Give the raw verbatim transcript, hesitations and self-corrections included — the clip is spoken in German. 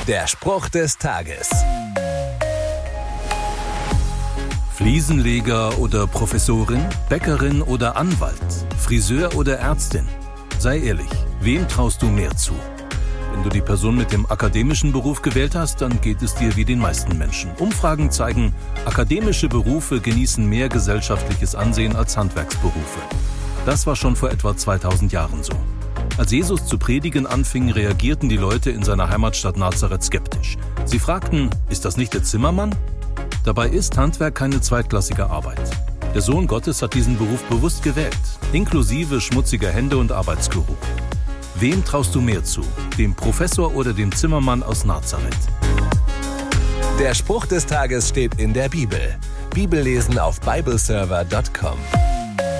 Der Spruch des Tages. Fliesenleger oder Professorin, Bäckerin oder Anwalt, Friseur oder Ärztin. Sei ehrlich, wem traust du mehr zu? Wenn du die Person mit dem akademischen Beruf gewählt hast, dann geht es dir wie den meisten Menschen. Umfragen zeigen, akademische Berufe genießen mehr gesellschaftliches Ansehen als Handwerksberufe. Das war schon vor etwa zweitausend Jahren so. Als Jesus zu predigen anfing, reagierten die Leute in seiner Heimatstadt Nazareth skeptisch. Sie fragten, ist das nicht der Zimmermann? Dabei ist Handwerk keine zweitklassige Arbeit. Der Sohn Gottes hat diesen Beruf bewusst gewählt, inklusive schmutziger Hände und Arbeitsgeruch. Wem traust du mehr zu, dem Professor oder dem Zimmermann aus Nazareth? Der Spruch des Tages steht in der Bibel. Bibellesen auf bibleserver punkt com.